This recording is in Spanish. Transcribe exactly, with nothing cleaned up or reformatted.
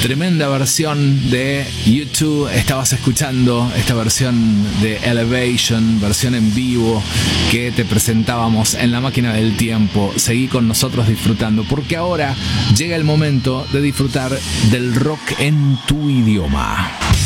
Tremenda versión de U dos. Estabas escuchando esta versión de Elevation, versión en vivo que te presentábamos en la máquina del tiempo. Seguí con nosotros disfrutando, porque ahora llega el momento de disfrutar del rock en tu idioma.